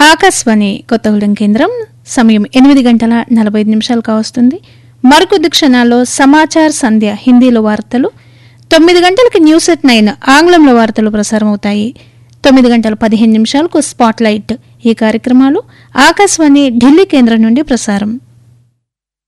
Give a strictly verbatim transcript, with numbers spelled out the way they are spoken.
ఆకాశవాణి కొత్తగూడెం కేంద్రం సమయం ఎనిమిది గంటల నలభై ఐదు నిమిషాలు కావస్తుంది. మరికొద్ది క్షణాల్లో సమాచార్ సంధ్య హిందీలో వార్తలు, తొమ్మిది గంటలకు న్యూస్ ఎట్ నైన్ ఆంగ్లంలో వార్తలు ప్రసారమవుతాయి. తొమ్మిది గంటల పదిహేను నిమిషాలకు స్పాట్ లైట్. ఈ కార్యక్రమాలు ఆకాశవాణి ఢిల్లీ కేంద్రం నుండి ప్రసారం.